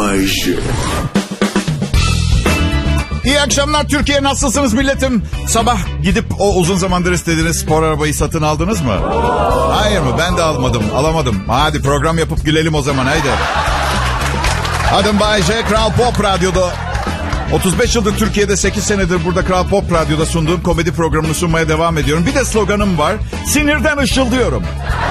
Bay J. İyi akşamlar Türkiye, nasılsınız milletim? Sabah gidip o uzun zamandır istediğiniz spor arabayı satın aldınız mı? Hayır mı? Ben de alamadım. Hadi program yapıp gülelim o zaman, haydi. Adım Bay J, Kral Pop Radyo'da. 35 yıldır Türkiye'de, 8 senedir burada Kral Pop Radyo'da sunduğum komedi programını sunmaya devam ediyorum. Bir de sloganım var. Sinirden ışıldıyorum.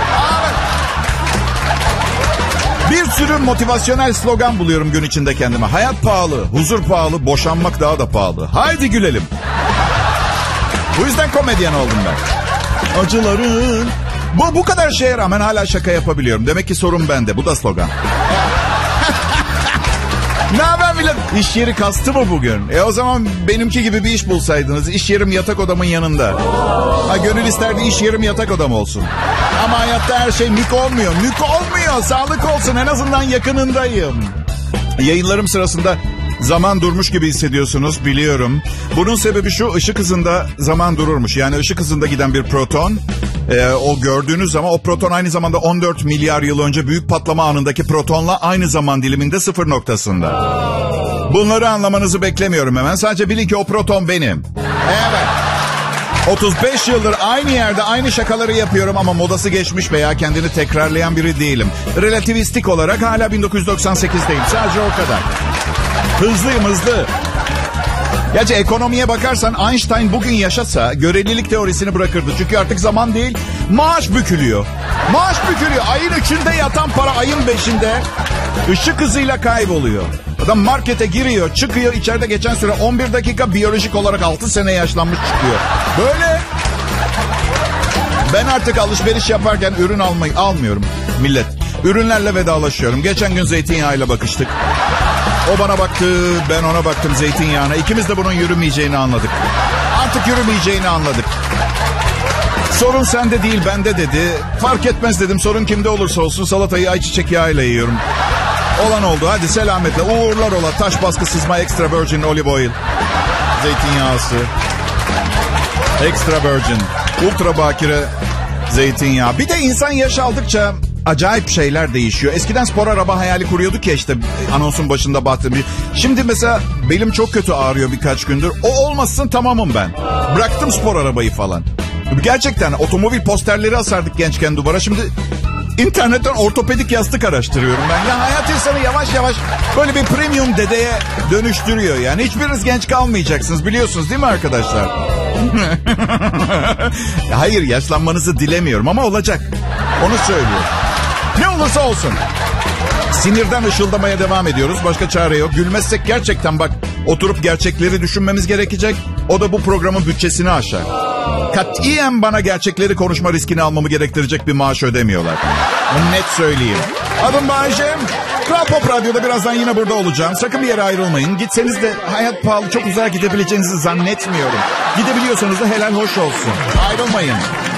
Bir sürü motivasyonel slogan buluyorum gün içinde kendime. Hayat pahalı, huzur pahalı, boşanmak daha da pahalı. Haydi gülelim. Bu yüzden komedyen oldum ben. Acıların. Bu kadar şeye rağmen hala şaka yapabiliyorum. Demek ki sorun bende. Bu da slogan. Ne haber millet? İş yeri kastı mı bugün? O zaman benimki gibi bir iş bulsaydınız. İş yerim yatak odamın yanında. Gönül isterdi iş yerim yatak odam olsun. Ama hayatta her şey mük olmuyor. Mük olmuyor. Sağlık olsun. En azından yakınındayım. Yayınlarım sırasında zaman durmuş gibi hissediyorsunuz, biliyorum. Bunun sebebi şu: ışık hızında zaman dururmuş. Yani ışık hızında giden bir proton, o gördüğünüz zaman o proton aynı zamanda 14 milyar yıl önce büyük patlama anındaki protonla aynı zaman diliminde sıfır noktasında. Bunları anlamanızı beklemiyorum hemen. Sadece bilin ki o proton benim. Evet. 35 yıldır aynı yerde aynı şakaları yapıyorum ama modası geçmiş veya kendini tekrarlayan biri değilim. Relativistik olarak hala 1998'deyim. Sadece o kadar. Hızlıyım, hızlı. Gerçi ekonomiye bakarsan Einstein bugün yaşasa görelilik teorisini bırakırdı. Çünkü artık zaman değil, maaş bükülüyor. Maaş bükülüyor. Ayın 3'ünde yatan para ayın 5'inde ışık hızıyla kayboluyor. Adam markete giriyor, çıkıyor. İçeride geçen süre 11 dakika, biyolojik olarak 6 sene yaşlanmış çıkıyor. Böyle. Ben artık alışveriş yaparken ürün almıyorum millet. Ürünlerle vedalaşıyorum. Geçen gün zeytinyağıyla bakıştık. O bana baktı, ben ona baktım zeytinyağına. İkimiz de bunun yürümeyeceğini anladık. Artık yürümeyeceğini anladık. Sorun sende değil, bende dedi. Fark etmez dedim, sorun kimde olursa olsun salatayı ayçiçek yağıyla yiyorum. Olan oldu, hadi selametle. Uğurlar ola. Taş baskı sızma extra virgin olive oil. Zeytinyağısı. Extra virgin. Ultra bakire zeytinyağı. Bir de insan yaş aldıkça acayip şeyler değişiyor. Eskiden spor araba hayali kuruyorduk ya, işte anonsun başında bahsettiğim. Şimdi mesela belim çok kötü ağrıyor birkaç gündür. O olmasın tamamım ben. Bıraktım spor arabayı falan. Gerçekten otomobil posterleri asardık gençken duvara. Şimdi İnternetten ortopedik yastık araştırıyorum ben. Ya hayat insanı yavaş yavaş böyle bir premium dedeye dönüştürüyor yani. Hiçbiriniz genç kalmayacaksınız, biliyorsunuz değil mi arkadaşlar? Hayır, yaşlanmanızı dilemiyorum ama olacak. Onu söylüyorum. Ne olursa olsun. Sinirden ışıldamaya devam ediyoruz. Başka çare yok. Gülmezsek gerçekten bak, oturup gerçekleri düşünmemiz gerekecek. O da bu programın bütçesini aşar. Katiyen bana gerçekleri konuşma riskini almamı gerektirecek bir maaş ödemiyorlar. Bunu net söyleyeyim. Adım Bay J. Kral Pop Radyo'da birazdan yine burada olacağım. Sakın bir yere ayrılmayın. Gitseniz de hayat pahalı, çok uzağa gidebileceğinizi zannetmiyorum. Gidebiliyorsanız da helal hoş olsun. Ayrılmayın.